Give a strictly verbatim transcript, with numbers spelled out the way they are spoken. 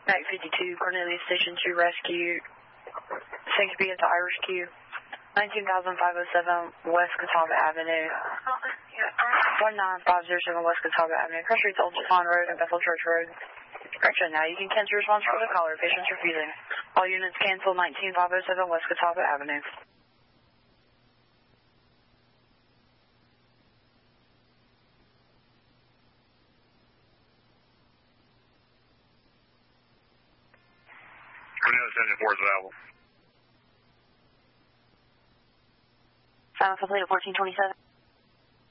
Back fifty-two, Cornelius Station to rescue. six B at the Irish Q. nineteen thousand five oh seven West Catawba Avenue. one nine five zero seven West Catawba Avenue. Cross Streets, Old Swan Road, and Bethel Church Road. Correction now. You can cancel your response for the caller. Patient's refusing. All units cancel. nineteen five oh seven West Catawba Avenue. Cornelius Engine four is available. Silent complete at fourteen twenty-seven.